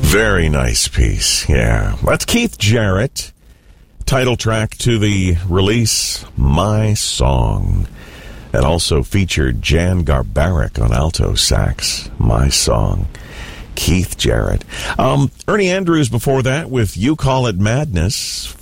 Very nice piece, yeah. That's Keith Jarrett, title track to the release, My Song. And also featured Jan Garbarek on alto sax, My Song. Keith Jarrett. Ernie Andrews before that with You Call It Madness.